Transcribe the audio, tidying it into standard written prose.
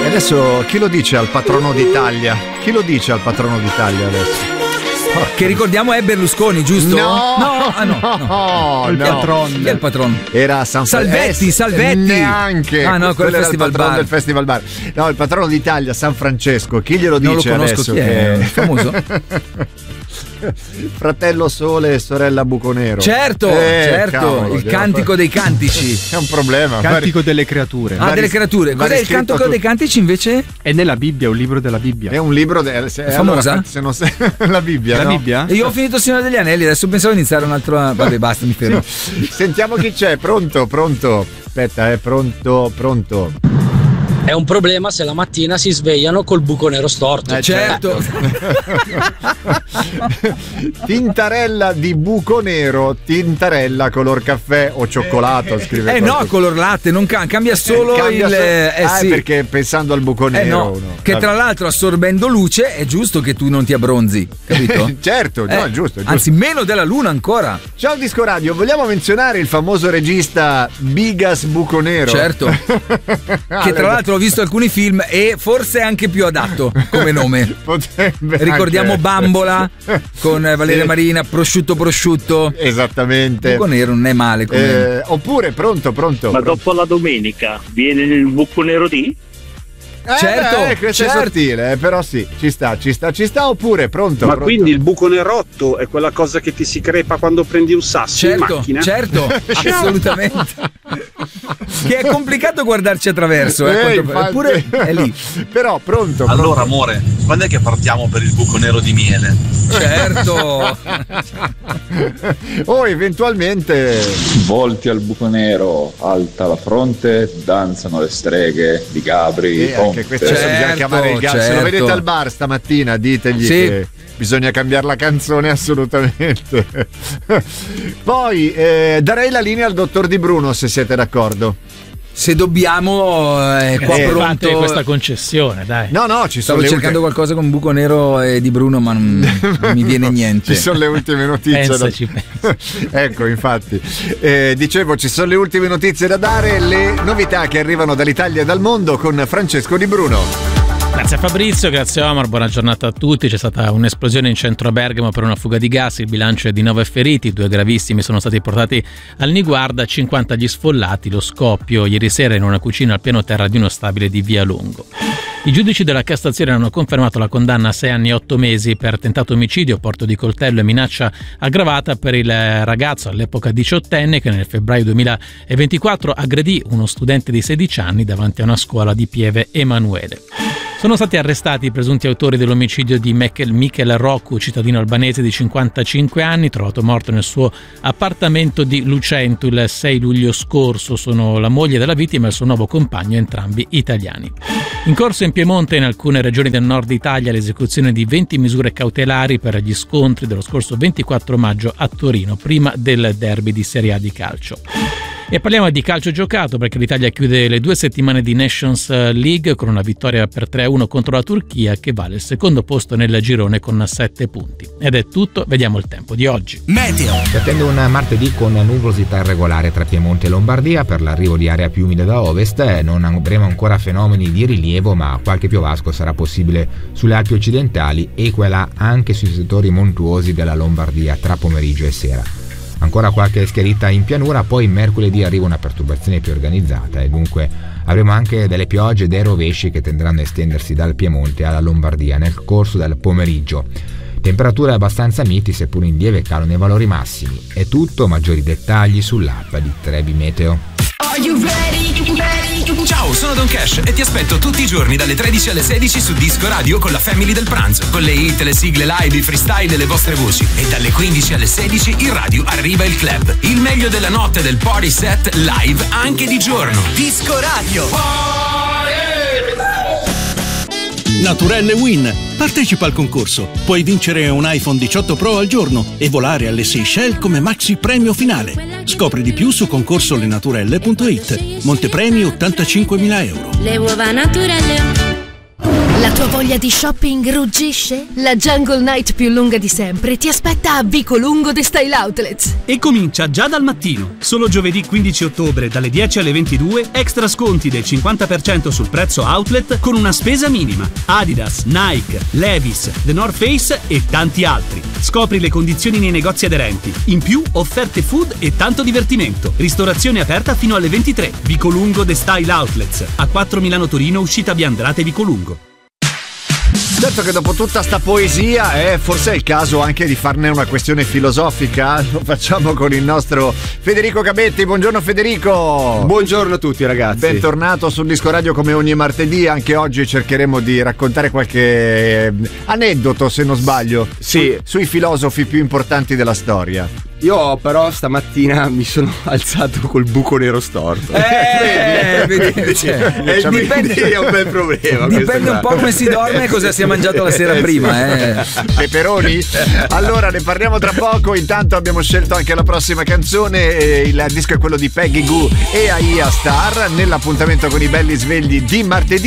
Adesso chi lo dice al patrono d'Italia? Chi lo dice al patrono d'Italia adesso? Che ricordiamo è Berlusconi, giusto? No. Il patron. Chi è il patron? Era Salvetti. Neanche. Ah no, quello era il patron del Festival Bar. No, il patrono d'Italia, San Francesco. Chi glielo dice non lo adesso? conosco, chi è? Famoso? Fratello Sole e sorella Buconero. Certo, cavolo, il cantico dei cantici. È un problema. Cantico delle creature. Delle creature. Cos'è il cantico dei cantici invece? È nella Bibbia, è un libro della Bibbia. È un libro famosa? Allora, se non sei la Bibbia. La no? Bibbia? E io ho finito il Signore degli Anelli, adesso pensavo di iniziare un altro. Vabbè, basta, mi fermo. Sentiamo chi c'è. Pronto. Aspetta, pronto. È un problema se la mattina si svegliano col buco nero storto. Certo. Tintarella di buco nero, tintarella color caffè o cioccolato, scrive. No, color latte, non cambia solo sì. Perché pensando al buco nero. Che tra l'altro assorbendo luce è giusto che tu non ti abbronzi, capito? Certo, no, è giusto. Anzi, meno della luna ancora. Ciao Disco Radio, vogliamo menzionare il famoso regista Bigas Buconero? Certo. Che tra l'altro ho visto alcuni film e forse è anche più adatto come nome. Potrebbe. Ricordiamo anche. Bambola con Valeria Marina, prosciutto. Esattamente. Buco nero non è male come... Oppure pronto. Ma dopo la domenica viene il buco nero di? Certo, questo è sottile, però sì, ci sta. Oppure pronto. Quindi il buco nerotto è quella cosa che ti si crepa quando prendi un sasso in macchina? Certo, assolutamente. Che è complicato guardarci attraverso, eppure è lì. Però pronto. Allora amore, quando è che partiamo per il buco nero di miele? Certo. O eventualmente volti al buco nero, alta la fronte, danzano le streghe di Gabri. Anche questo bisogna chiamare il gas. Se lo vedete al bar stamattina, ditegli che bisogna cambiare la canzone assolutamente. Poi darei la linea al dottor Di Bruno, se siete d'accordo. Se dobbiamo qua pronto questa concessione, dai. No, ci stavo cercando qualcosa con buco nero e Di Bruno, ma non mi viene niente. Ci sono le ultime notizie. Pensaci. Ecco, infatti. Dicevo, ci sono le ultime notizie da dare, le novità che arrivano dall'Italia e dal mondo con Francesco Di Bruno. Grazie Fabrizio, grazie Omar, buona giornata a tutti. C'è stata un'esplosione in centro a Bergamo per una fuga di gas, il bilancio è di 9 feriti, 2 gravissimi sono stati portati al Niguarda, 50 gli sfollati, lo scoppio ieri sera in una cucina al piano terra di uno stabile di Via Lungo. I giudici della Cassazione hanno confermato la condanna a 6 anni e 8 mesi per tentato omicidio, porto di coltello e minaccia aggravata per il ragazzo all'epoca 18enne che nel febbraio 2024 aggredì uno studente di 16 anni davanti a una scuola di Pieve Emanuele. Sono stati arrestati i presunti autori dell'omicidio di Michel Roccu, cittadino albanese di 55 anni, trovato morto nel suo appartamento di Lucento il 6 luglio scorso. Sono la moglie della vittima e il suo nuovo compagno, entrambi italiani. In corso in Piemonte e in alcune regioni del nord Italia l'esecuzione di 20 misure cautelari per gli scontri dello scorso 24 maggio a Torino, prima del derby di Serie A di calcio. E parliamo di calcio giocato perché l'Italia chiude le 2 settimane di Nations League con una vittoria per 3-1 contro la Turchia che vale il secondo posto nel girone con 7 punti. Ed è tutto, vediamo il tempo di oggi. Meteo. Si attende un martedì con nuvolosità irregolare tra Piemonte e Lombardia per l'arrivo di area più umida da ovest. Non avremo ancora fenomeni di rilievo, ma qualche piovasco sarà possibile sulle Alpi occidentali e quella anche sui settori montuosi della Lombardia tra pomeriggio e sera. Ancora qualche schiarita in pianura, poi mercoledì arriva una perturbazione più organizzata e dunque avremo anche delle piogge e dei rovesci che tenderanno a estendersi dal Piemonte alla Lombardia nel corso del pomeriggio. Temperature abbastanza miti seppur in lieve calo nei valori massimi. È tutto, maggiori dettagli sull'app di Trebi Meteo. Ciao, sono Don Cash e ti aspetto tutti i giorni dalle 13 alle 16 su Disco Radio con la Family del Pranzo, con le hit, le sigle live, i freestyle e le vostre voci. E dalle 15 alle 16 in radio arriva il club, il meglio della notte del party set live anche di giorno. Disco Radio. Naturelle Win. Partecipa al concorso. Puoi vincere un iPhone 18 Pro al giorno e volare alle Seychelles come maxi premio finale. Scopri di più su concorsolenaturelle.it. Montepremi 85.000 euro. Le uova naturelle. La tua voglia di shopping ruggisce? La Jungle Night più lunga di sempre ti aspetta a Vico Lungo The Style Outlets. E comincia già dal mattino. Solo giovedì 15 ottobre dalle 10 alle 22 extra sconti del 50% sul prezzo outlet con una spesa minima. Adidas, Nike, Levi's, The North Face e tanti altri. Scopri le condizioni nei negozi aderenti. In più offerte food e tanto divertimento. Ristorazione aperta fino alle 23. Vico Lungo The Style Outlets. A 4 Milano Torino, uscita Biandrate Vico Lungo. Certo che dopo tutta sta poesia forse è il caso anche di farne una questione filosofica. Lo facciamo con il nostro Federico Gabetti. Buongiorno Federico. Buongiorno a tutti ragazzi. Bentornato sul Disco Radio come ogni martedì. Anche oggi cercheremo di raccontare qualche aneddoto, se non sbaglio, sì, sui filosofi più importanti della storia. Io però stamattina mi sono alzato col buco nero storto. Dipende, è un bel problema. Dipende un po' come si dorme e cosa si è mangiato la sera prima. Peperoni? Allora ne parliamo tra poco. Intanto abbiamo scelto anche la prossima canzone. Il disco è quello di Peggy Gou e Aia Star, nell'appuntamento con i belli svegli di martedì.